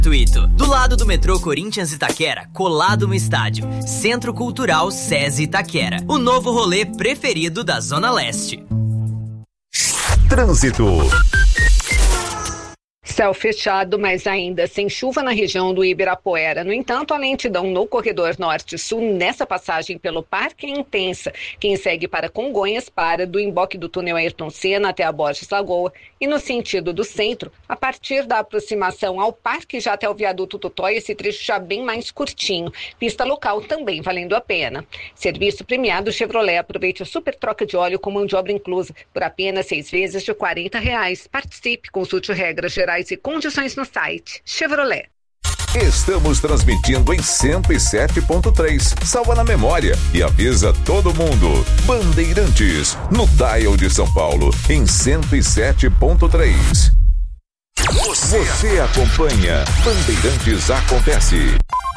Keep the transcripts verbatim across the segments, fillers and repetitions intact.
Gratuito, do lado do metrô Corinthians Itaquera, colado no estádio. Centro Cultural SESI Itaquera, o novo rolê preferido da Zona Leste. Trânsito. Céu fechado, mas ainda sem chuva na região do Ibirapuera. No entanto, a lentidão no corredor norte-sul nessa passagem pelo parque é intensa. Quem segue para Congonhas para do emboque do túnel Ayrton Senna até a Borges Lagoa e no sentido do centro, a partir da aproximação ao parque já até o viaduto Tutóia, esse trecho já bem mais curtinho. Pista local também valendo a pena. Serviço premiado Chevrolet. Aproveite a super troca de óleo com mão de obra inclusa por apenas seis vezes de quarenta reais. Participe, consulte regras gerais e condições no site Chevrolet. Estamos transmitindo em cento e sete ponto três. Salva na memória e avisa todo mundo. Bandeirantes, no dial de São Paulo, em cento e sete ponto três. Você, Você acompanha Bandeirantes Acontece.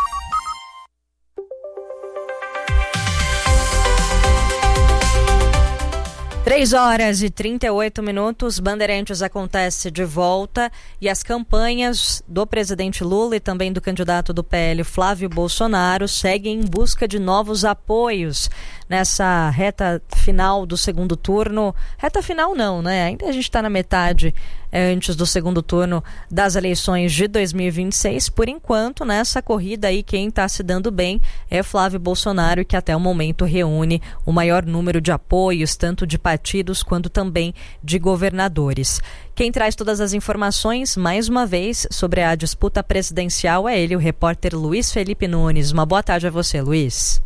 Três horas e trinta e oito minutos, Bandeirantes Acontece de volta e as campanhas do presidente Lula e também do candidato do P L, Flávio Bolsonaro, seguem em busca de novos apoios nessa reta final do segundo turno. Reta final não, né? Ainda a gente está na metade é, antes do segundo turno das eleições de dois mil e vinte e seis. Por enquanto, nessa corrida aí, quem está se dando bem é Flávio Bolsonaro, que até o momento reúne o maior número de apoios, tanto de partidos quanto também de governadores. Quem traz todas as informações, mais uma vez, sobre a disputa presidencial é ele, o repórter Luiz Felipe Nunes. Uma boa tarde a você, Luiz.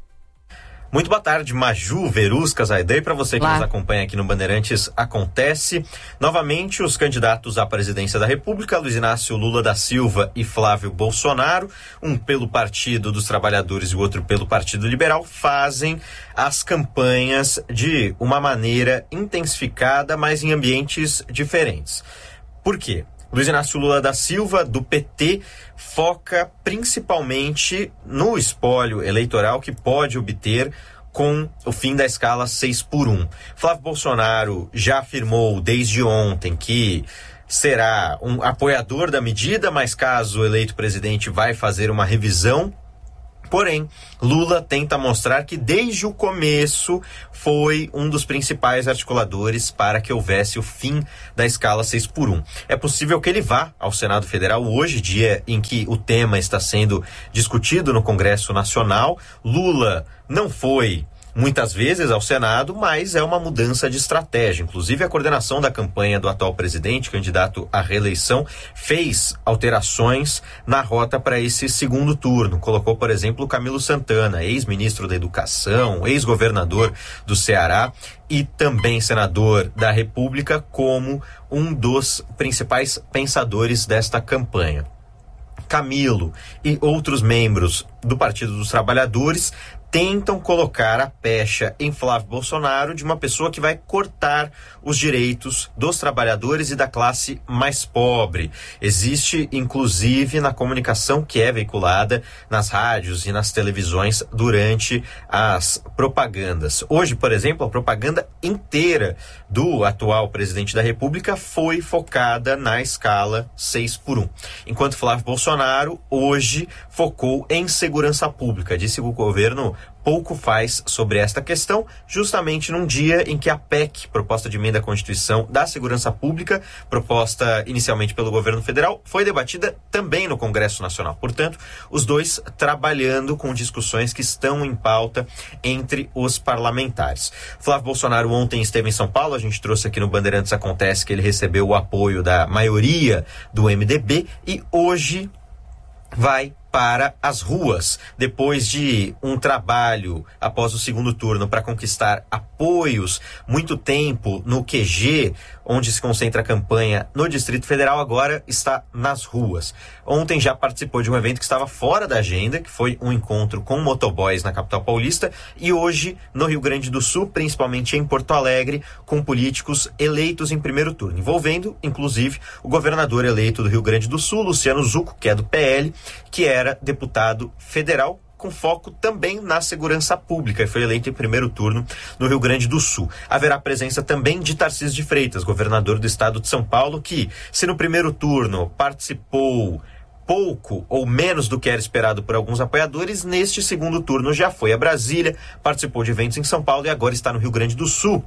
Muito boa tarde, Maju, Verusca, Zaidan, para você que Olá. Nos acompanha aqui no Bandeirantes Acontece. Novamente, os candidatos à presidência da República, Luiz Inácio Lula da Silva e Flávio Bolsonaro, um pelo Partido dos Trabalhadores e o outro pelo Partido Liberal, fazem as campanhas de uma maneira intensificada, mas em ambientes diferentes. Por quê? Luiz Inácio Lula da Silva, do P T, foca principalmente no espólio eleitoral que pode obter com o fim da escala seis por um. Flávio Bolsonaro já afirmou desde ontem que será um apoiador da medida, mas caso eleito presidente vai fazer uma revisão. Porém, Lula tenta mostrar que desde o começo foi um dos principais articuladores para que houvesse o fim da escala seis por um. É possível que ele vá ao Senado Federal hoje, dia em que o tema está sendo discutido no Congresso Nacional. Lula não foi muitas vezes ao Senado, mas é uma mudança de estratégia. Inclusive, a coordenação da campanha do atual presidente, candidato à reeleição, fez alterações na rota para esse segundo turno. Colocou, por exemplo, Camilo Santana, ex-ministro da Educação, ex-governador do Ceará e também senador da República, como um dos principais pensadores desta campanha. Camilo e outros membros do Partido dos Trabalhadores tentam colocar a pecha em Flávio Bolsonaro de uma pessoa que vai cortar os direitos dos trabalhadores e da classe mais pobre. Existe, inclusive, na comunicação que é veiculada nas rádios e nas televisões durante as propagandas. Hoje, por exemplo, a propaganda inteira do atual presidente da República foi focada na escala seis por um. Enquanto Flávio Bolsonaro, hoje, focou em segurança pública. Disse que o governo pouco faz sobre esta questão, justamente num dia em que a P E C, proposta de emenda à Constituição da Segurança Pública, proposta inicialmente pelo governo federal, foi debatida também no Congresso Nacional. Portanto, os dois trabalhando com discussões que estão em pauta entre os parlamentares. Flávio Bolsonaro ontem esteve em São Paulo, a gente trouxe aqui no Bandeirantes Acontece que ele recebeu o apoio da maioria do M D B e hoje vai para as ruas, depois de um trabalho após o segundo turno para conquistar apoios, muito tempo no Q G, onde se concentra a campanha no Distrito Federal, agora está nas ruas. Ontem já participou de um evento que estava fora da agenda, que foi um encontro com motoboys na capital paulista, e hoje no Rio Grande do Sul, principalmente em Porto Alegre, com políticos eleitos em primeiro turno, envolvendo, inclusive, o governador eleito do Rio Grande do Sul, Luciano Zucco, que é do P L, que era deputado federal, com foco também na segurança pública, e foi eleito em primeiro turno no Rio Grande do Sul. Haverá presença também de Tarcísio de Freitas, governador do estado de São Paulo, que, se no primeiro turno participou pouco ou menos do que era esperado por alguns apoiadores, neste segundo turno já foi a Brasília, participou de eventos em São Paulo e agora está no Rio Grande do Sul.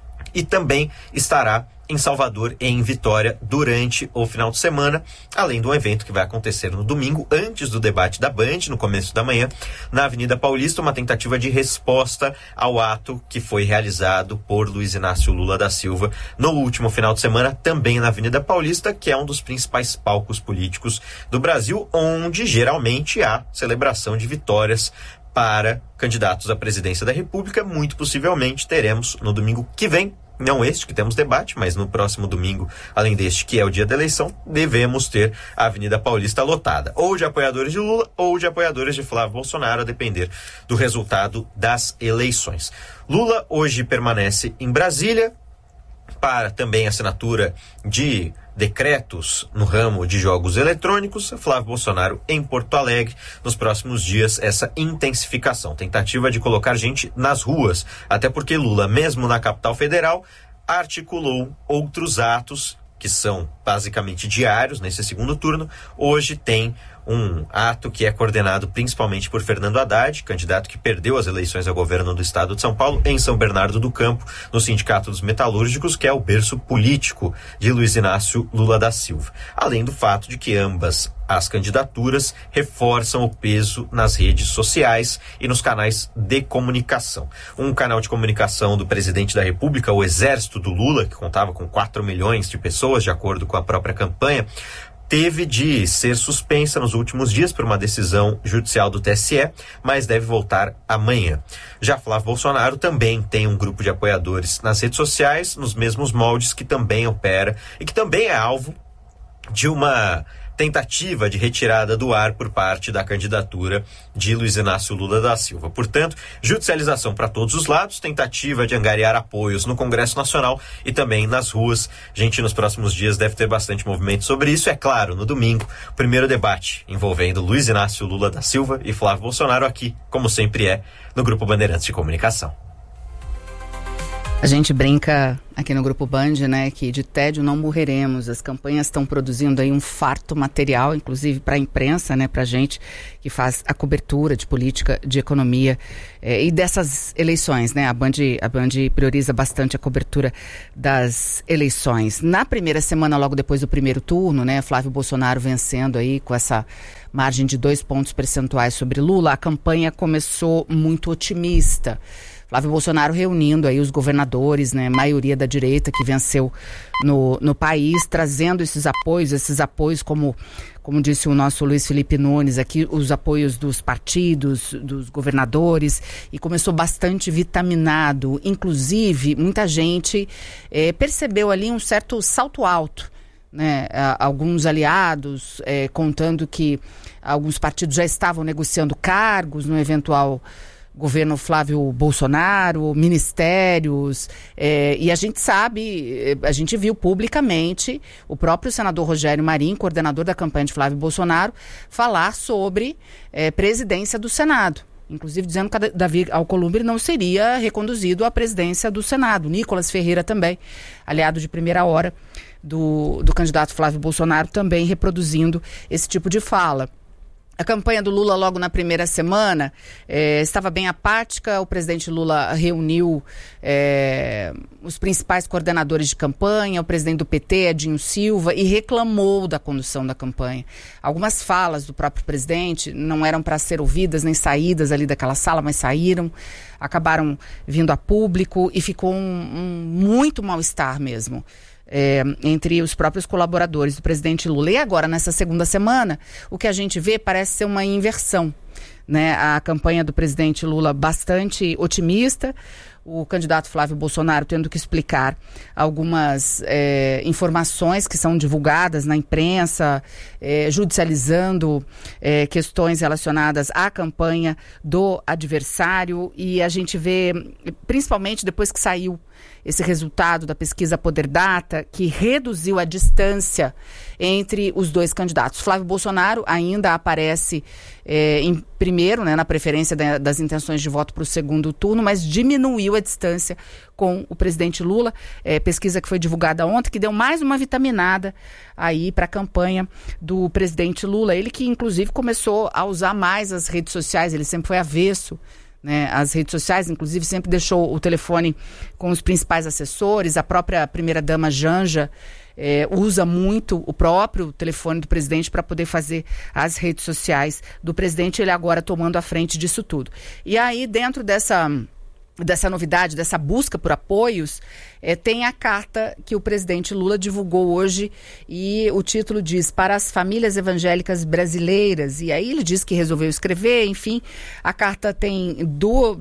E também estará em Salvador e em Vitória durante o final de semana, além do evento que vai acontecer no domingo, antes do debate da Band, no começo da manhã, na Avenida Paulista, uma tentativa de resposta ao ato que foi realizado por Luiz Inácio Lula da Silva no último final de semana, também na Avenida Paulista, que é um dos principais palcos políticos do Brasil, onde geralmente há celebração de vitórias para candidatos à presidência da República. Muito possivelmente teremos no domingo que vem, não este que temos debate, mas no próximo domingo, além deste que é o dia da eleição, devemos ter a Avenida Paulista lotada, ou de apoiadores de Lula ou de apoiadores de Flávio Bolsonaro, a depender do resultado das eleições. Lula hoje permanece em Brasília para também assinatura de decretos no ramo de jogos eletrônicos. Flávio Bolsonaro em Porto Alegre, nos próximos dias, essa intensificação, tentativa de colocar gente nas ruas, até porque Lula, mesmo na capital federal, articulou outros atos que são basicamente diários nesse segundo turno. Hoje tem um ato que é coordenado principalmente por Fernando Haddad, candidato que perdeu as eleições ao governo do estado de São Paulo, em São Bernardo do Campo, no Sindicato dos Metalúrgicos, que é o berço político de Luiz Inácio Lula da Silva. Além do fato de que ambas as candidaturas reforçam o peso nas redes sociais e nos canais de comunicação. Um canal de comunicação do presidente da República, o Exército do Lula, que contava com quatro milhões de pessoas, de acordo com a própria campanha, teve de ser suspensa nos últimos dias por uma decisão judicial do T S E, mas deve voltar amanhã. Já Flávio Bolsonaro também tem um grupo de apoiadores nas redes sociais, nos mesmos moldes, que também opera e que também é alvo de uma tentativa de retirada do ar por parte da candidatura de Luiz Inácio Lula da Silva. Portanto, judicialização para todos os lados, tentativa de angariar apoios no Congresso Nacional e também nas ruas. A gente, nos próximos dias, deve ter bastante movimento sobre isso. É claro, no domingo, o primeiro debate envolvendo Luiz Inácio Lula da Silva e Flávio Bolsonaro aqui, como sempre é, no Grupo Bandeirantes de Comunicação. A gente brinca aqui no Grupo Band, né, que de tédio não morreremos. As campanhas estão produzindo aí um farto material, inclusive para a imprensa, né, para a gente que faz a cobertura de política, de economia eh, e dessas eleições, né. A Band, a Band prioriza bastante a cobertura das eleições. Na primeira semana, logo depois do primeiro turno, né, Flávio Bolsonaro vencendo aí com essa margem de dois pontos percentuais sobre Lula, a campanha começou muito otimista. Flávio Bolsonaro reunindo aí os governadores, né, maioria da direita que venceu no, no país, trazendo esses apoios, esses apoios como, como disse o nosso Luiz Felipe Nunes aqui, os apoios dos partidos, dos governadores, e começou bastante vitaminado. Inclusive, muita gente eh, percebeu ali um certo salto alto, né? Alguns aliados eh, contando que alguns partidos já estavam negociando cargos no eventual governo Flávio Bolsonaro, ministérios, eh, e a gente sabe, a gente viu publicamente o próprio senador Rogério Marinho, coordenador da campanha de Flávio Bolsonaro, falar sobre eh, presidência do Senado. Inclusive dizendo que Davi Alcolumbre não seria reconduzido à presidência do Senado. Nicolas Ferreira também, aliado de primeira hora do, do candidato Flávio Bolsonaro, também reproduzindo esse tipo de fala. A campanha do Lula, logo na primeira semana, eh, estava bem apática. O presidente Lula reuniu eh, os principais coordenadores de campanha, o presidente do P T, Edinho Silva, e reclamou da condução da campanha. Algumas falas do próprio presidente não eram para ser ouvidas nem saídas ali daquela sala, mas saíram, acabaram vindo a público e ficou um, um muito mal-estar mesmo. É, entre os próprios colaboradores do presidente Lula. E agora, nessa segunda semana, o que a gente vê parece ser uma inversão, né? A campanha do presidente Lula bastante otimista, o candidato Flávio Bolsonaro tendo que explicar algumas é, informações que são divulgadas na imprensa, é, judicializando é, questões relacionadas à campanha do adversário, e a gente vê, principalmente depois que saiu esse resultado da pesquisa Poder Data, que reduziu a distância entre os dois candidatos. Flávio Bolsonaro ainda aparece é, em primeiro, né, na preferência da, das intenções de voto para o segundo turno, mas diminuiu a distância com o presidente Lula. É, pesquisa que foi divulgada ontem, que deu mais uma vitaminada aí para a campanha do presidente Lula. Ele que, inclusive, começou a usar mais as redes sociais, ele sempre foi avesso, né, as redes sociais, inclusive sempre deixou o telefone com os principais assessores. A própria primeira-dama Janja é, usa muito o próprio telefone do presidente para poder fazer as redes sociais do presidente, ele agora tomando a frente disso tudo. E aí, dentro dessa... dessa novidade, dessa busca por apoios, é, tem a carta que o presidente Lula divulgou hoje, e o título diz: para as famílias evangélicas brasileiras. E aí ele diz que resolveu escrever, enfim, a carta tem duas,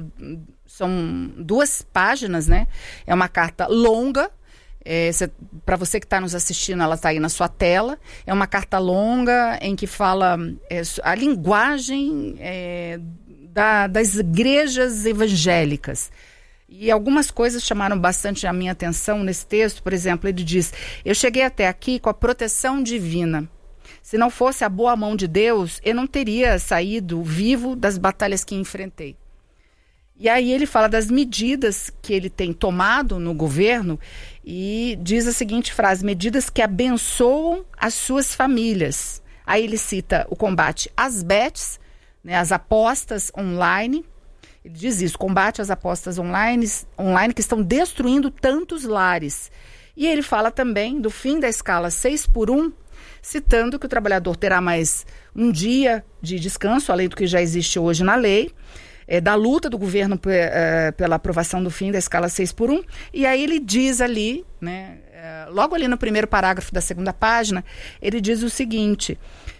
são duas páginas, né? É uma carta longa. É, para você que está nos assistindo, ela está aí na sua tela. É uma carta longa em que fala é, a linguagem é, Da, das igrejas evangélicas. E algumas coisas chamaram bastante a minha atenção nesse texto. Por exemplo, ele diz: eu cheguei até aqui com a proteção divina. Se não fosse a boa mão de Deus, eu não teria saído vivo das batalhas que enfrentei. E aí ele fala das medidas que ele tem tomado no governo e diz a seguinte frase: medidas que abençoam as suas famílias. Aí ele cita o combate às bets, né, as apostas online. Ele diz isso: combate às apostas online, online que estão destruindo tantos lares. E ele fala também do fim da escala seis por um, citando que o trabalhador terá mais um dia de descanso, além do que já existe hoje na lei, é, da luta do governo p- é, pela aprovação do fim da escala seis por um. E aí ele diz ali, né, é, logo ali no primeiro parágrafo da segunda página, ele diz o seguinte: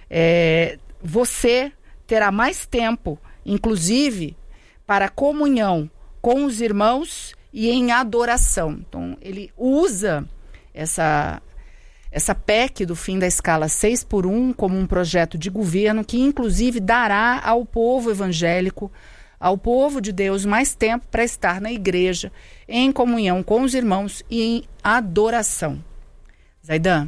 é, você terá mais tempo, inclusive, para comunhão com os irmãos e em adoração. Então, ele usa essa, essa P E C do fim da escala seis por um como um projeto de governo que, inclusive, dará ao povo evangélico, ao povo de Deus, mais tempo para estar na igreja, em comunhão com os irmãos e em adoração. Zaidan?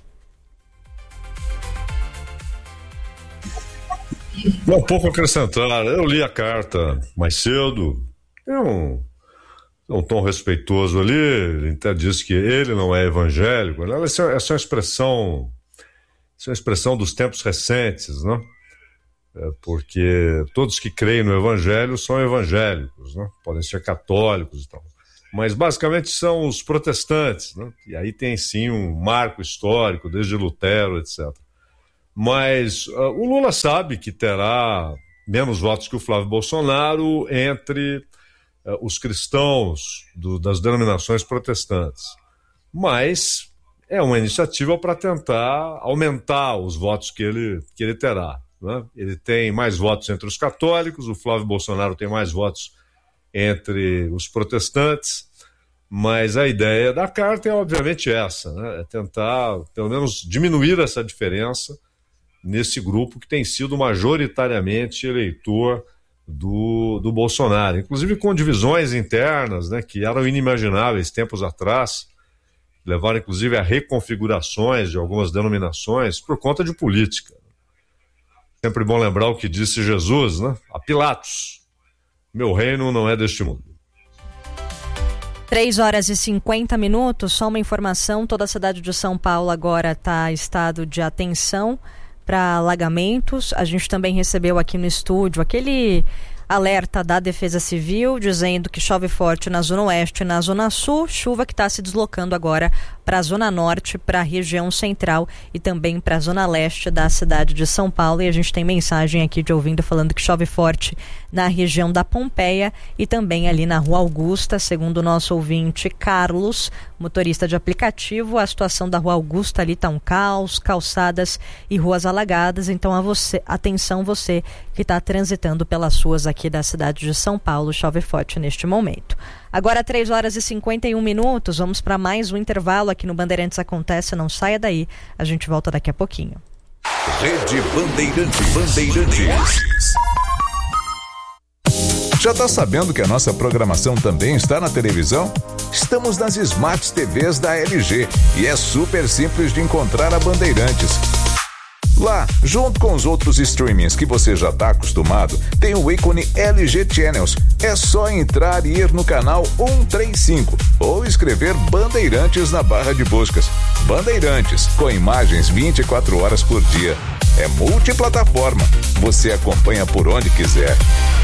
Não, pouco acrescentar. Eu li a carta mais cedo. Tem um, um tom respeitoso ali. Ele até disse que ele não é evangélico. Essa é uma expressão, essa é uma expressão dos tempos recentes, né? É porque todos que creem no evangelho são evangélicos, né? Podem ser católicos e tal. Mas basicamente são os protestantes, né? E aí tem sim um marco histórico, desde Lutero, etcétera. Mas uh, o Lula sabe que terá menos votos que o Flávio Bolsonaro entre uh, os cristãos do, das denominações protestantes. Mas é uma iniciativa para tentar aumentar os votos que ele, que ele terá, né? Ele tem mais votos entre os católicos, o Flávio Bolsonaro tem mais votos entre os protestantes, mas a ideia da carta é obviamente essa, né? É tentar pelo menos diminuir essa diferença nesse grupo que tem sido majoritariamente eleitor do, do Bolsonaro, inclusive com divisões internas, né, que eram inimagináveis tempos atrás, levaram inclusive a reconfigurações de algumas denominações por conta de política. Sempre bom lembrar o que disse Jesus, né, a Pilatos: meu reino não é deste mundo. três horas e cinquenta minutos, só uma informação: toda a cidade de São Paulo agora está em estado de atenção para alagamentos. A gente também recebeu aqui no estúdio aquele alerta da Defesa Civil dizendo que chove forte na Zona Oeste e na Zona Sul, chuva que está se deslocando agora para a Zona Norte, para a região central e também para a Zona Leste da cidade de São Paulo. E a gente tem mensagem aqui de ouvindo falando que chove forte na região da Pompeia e também ali na Rua Augusta. Segundo o nosso ouvinte Carlos, motorista de aplicativo, a situação da Rua Augusta ali está um caos, calçadas e ruas alagadas. Então a você, atenção você que está transitando pelas ruas aqui da cidade de São Paulo, chove forte neste momento. Agora três horas e cinquenta e um minutos, vamos para mais um intervalo aqui no Bandeirantes Acontece. Não saia daí, a gente volta daqui a pouquinho. Rede Bandeirantes. Bandeirantes. Já tá sabendo que a nossa programação também está na televisão? Estamos nas Smart T Vs da L G e é super simples de encontrar a Bandeirantes. Lá, junto com os outros streamings que você já está acostumado, tem o ícone L G Channels. É só entrar e ir no canal cento e trinta e cinco ou escrever Bandeirantes na barra de buscas. Bandeirantes, com imagens vinte e quatro horas por dia. É multiplataforma. Você acompanha por onde quiser.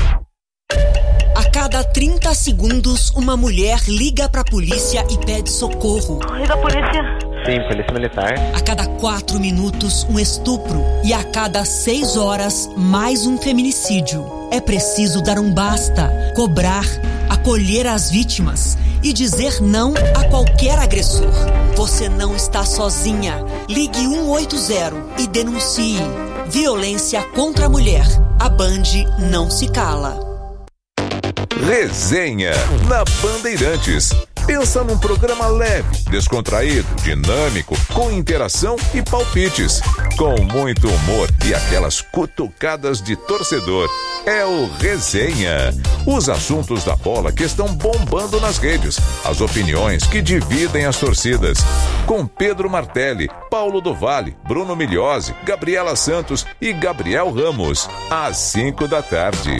A cada trinta segundos, uma mulher liga pra polícia e pede socorro. Liga a polícia. Sim, polícia militar. A cada quatro minutos, um estupro. E a cada seis horas, mais um feminicídio. É preciso dar um basta, cobrar, acolher as vítimas e dizer não a qualquer agressor. Você não está sozinha. Ligue um oito zero e denuncie. Violência contra a mulher. A Band não se cala. Resenha na Bandeirantes. Pensa num programa leve, descontraído, dinâmico, com interação e palpites, com muito humor e aquelas cutucadas de torcedor. É o Resenha. Os assuntos da bola que estão bombando nas redes, as opiniões que dividem as torcidas. Com Pedro Martelli, Paulo do Vale, Bruno Migliosi, Gabriela Santos e Gabriel Ramos. Às cinco da tarde.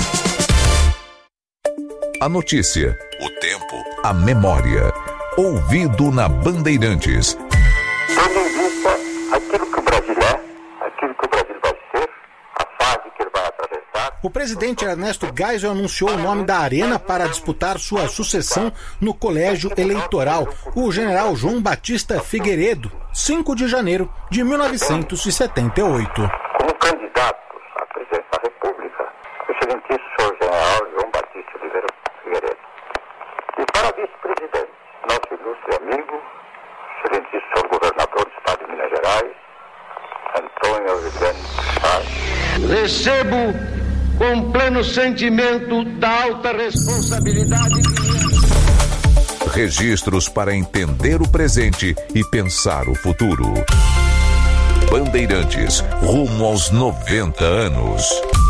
A notícia, o tempo, a memória. Ouvido na Bandeirantes. Tendo em vista aquilo que o Brasil é, aquilo que o Brasil vai ser, a fase que ele vai atravessar. O presidente Ernesto Geisel anunciou o nome da Arena para disputar sua sucessão no colégio eleitoral, o general João Batista Figueiredo, cinco de janeiro de mil novecentos e setenta e oito. Como candidato à presidência da República, o excelentíssimo senhor general João Batista Figueiredo. E para vice-presidente, nosso ilustre amigo, excelentíssimo senhor governador do estado de Minas Gerais, Antônio Eugênio Chaves. Recebo com pleno sentimento da alta responsabilidade que... Registros para entender o presente e pensar o futuro. Bandeirantes, rumo aos noventa anos.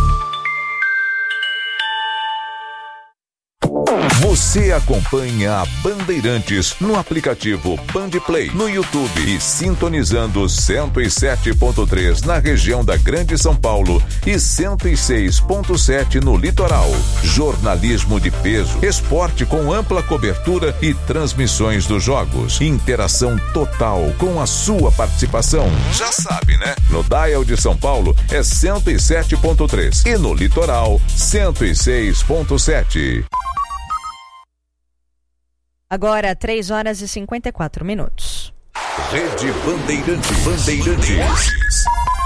Você acompanha a Bandeirantes no aplicativo Bandplay, no YouTube e sintonizando cento e sete ponto três na região da Grande São Paulo e cento e seis ponto sete no litoral. Jornalismo de peso, esporte com ampla cobertura e transmissões dos jogos. Interação total com a sua participação. Já sabe, né? No Dial de São Paulo é cento e sete ponto três e no litoral cento e seis ponto sete. Agora, três horas e cinquenta e quatro minutos. Rede Bandeirantes. Bandeirantes.